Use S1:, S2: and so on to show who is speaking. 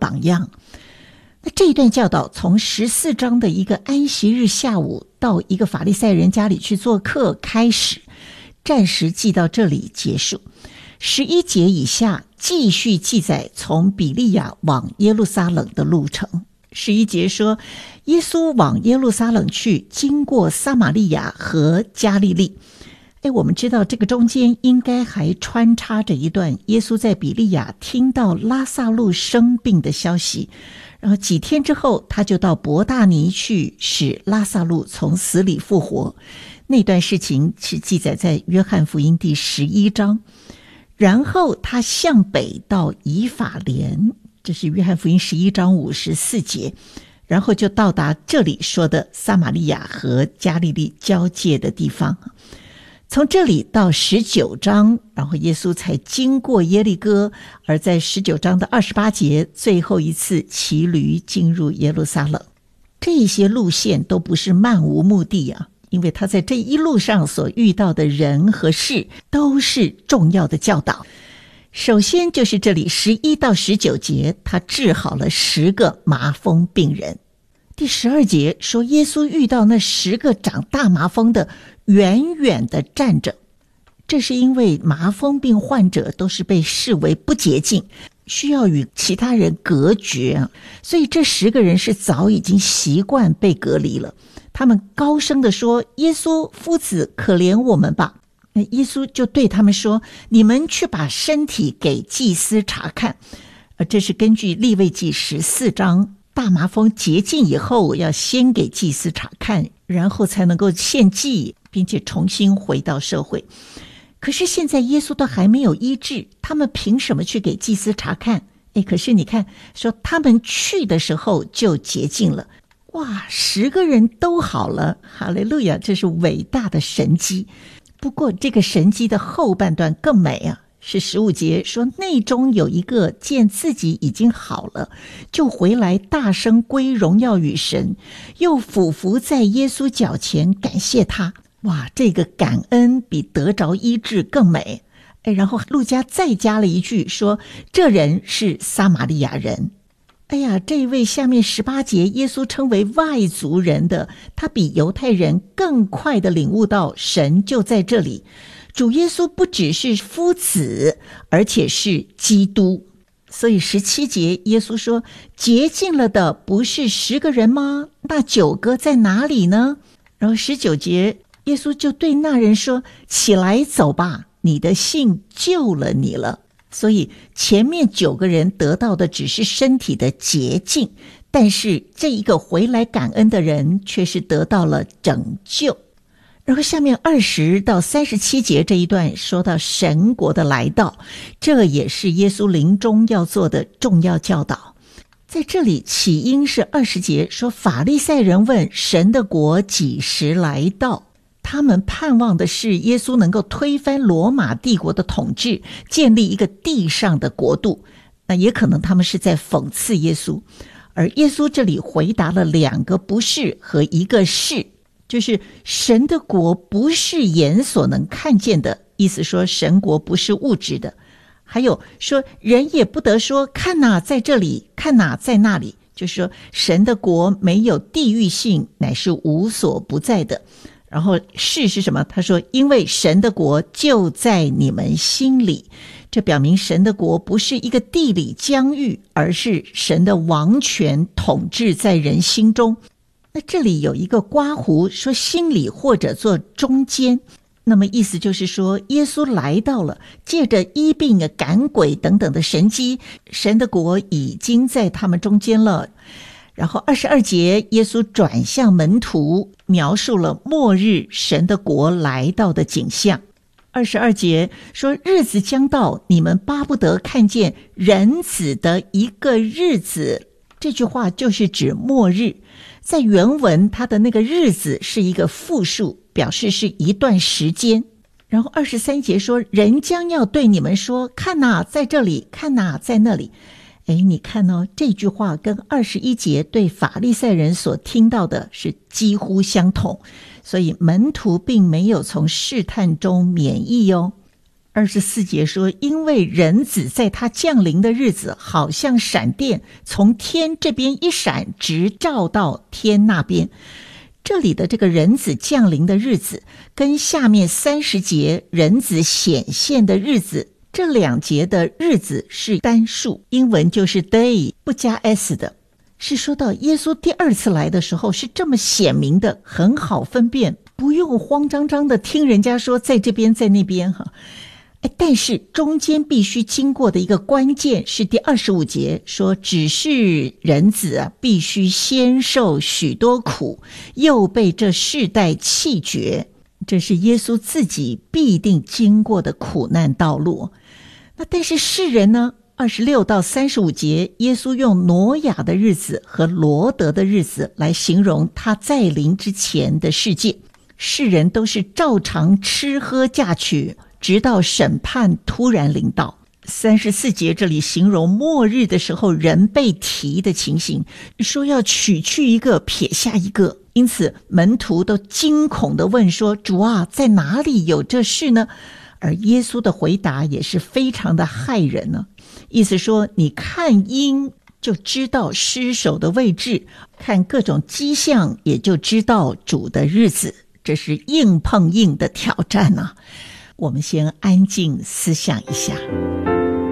S1: 榜样。那这一段教导从14章的一个安息日下午到一个法利赛人家里去做客开始，暂时记到这里结束。11节以下继续记载从比利亚往耶路撒冷的路程。11节说，耶稣往耶路撒冷去，经过撒玛利亚和加利利。我们知道这个中间应该还穿插着一段耶稣在比利亚听到拉撒路生病的消息，然后几天之后他就到伯大尼去，使拉撒路从死里复活。那段事情是记载在约翰福音第11章。然后他向北到以法莲，这是约翰福音11章54节，然后就到达这里说的撒玛利亚和加利利交界的地方。从这里到19章，然后耶稣才经过耶利哥，而在19章的28节最后一次骑驴进入耶路撒冷。这些路线都不是漫无目的啊，因为他在这一路上所遇到的人和事都是重要的教导。首先就是这里11到19节，他治好了10个麻风病人。第12节说，耶稣遇到那10个长大麻风的远远地站着，这是因为麻风病患者都是被视为不洁净，需要与其他人隔绝，所以这10个人是早已经习惯被隔离了。他们高声地说，耶稣夫子，可怜我们吧。耶稣就对他们说，你们去把身体给祭司查看。这是根据利未记14章，大麻风洁净以后要先给祭司查看，然后才能够献祭，并且重新回到社会。可是现在耶稣都还没有医治，他们凭什么去给祭司查看？可是你看，说他们去的时候就洁净了。哇，10个人都好了，哈利路亚，这是伟大的神迹。不过这个神迹的后半段更美啊，是15节说，内中有一个见自己已经好了，就回来大声归荣耀与神，又俯伏在耶稣脚前感谢他。哇，这个感恩比得着医治更美。然后路加再加了一句说，这人是撒玛利亚人。这位下面18节耶稣称为外族人的，他比犹太人更快的领悟到神就在这里。主耶稣不只是夫子，而且是基督。所以17节耶稣说，洁净了的不是10个人吗？那9个在哪里呢？然后19节耶稣就对那人说，起来走吧，你的信救了你了。所以前面9个人得到的只是身体的洁净，但是这一个回来感恩的人却是得到了拯救。然后下面20到37节这一段说到神国的来到，这也是耶稣临终要做的重要教导。在这里起因是20节说，法利赛人问神的国几时来到，他们盼望的是耶稣能够推翻罗马帝国的统治，建立一个地上的国度。那也可能他们是在讽刺耶稣，而耶稣这里回答了2个不是和1个是，就是神的国不是眼所能看见的，意思说神国不是物质的。还有说人也不得说看哪在这里，看哪在那里，就是说神的国没有地域性，乃是无所不在的。然后是什么？他说因为神的国就在你们心里，这表明神的国不是一个地理疆域，而是神的王权统治在人心中。那这里有一个括弧说心里或者做中间，那么意思就是说耶稣来到了，借着医病赶鬼等等的神迹，神的国已经在他们中间了。然后22节耶稣转向门徒，描述了末日神的国来到的景象。22节说，日子将到，你们巴不得看见人子的一个日子。这句话就是指末日，在原文它的那个日子是一个复数，表示是一段时间。然后23节说，人将要对你们说，看哪在这里，看哪在那里。你看这句话跟21节对法利赛人所听到的是几乎相同，所以门徒并没有从试探中免疫哦。 24节说，因为人子在他降临的日子，好像闪电从天这边一闪，直照到天那边。这里的这个人子降临的日子，跟下面30节人子显现的日子，这2节的日子是单数，英文就是 day， 不加 s 的，是说到耶稣第2次来的时候是这么显明的，很好分辨，不用慌张张的听人家说在这边在那边哈。但是中间必须经过的一个关键是第25节说，只是人子必须先受许多苦，又被这世代弃绝，这是耶稣自己必定经过的苦难道路。那但是世人呢，26到35节，耶稣用挪亚的日子和罗得的日子来形容他在临之前的世界，世人都是照常吃喝嫁娶，直到审判突然临到。34节这里形容末日的时候人被提的情形，说要取去一个撇下一个，因此门徒都惊恐地问说，主啊，在哪里有这事呢？而耶稣的回答也是非常的骇人呢，意思说你看鹰就知道尸首的位置，看各种迹象也就知道主的日子，这是硬碰硬的挑战啊。我们先安静思想一下。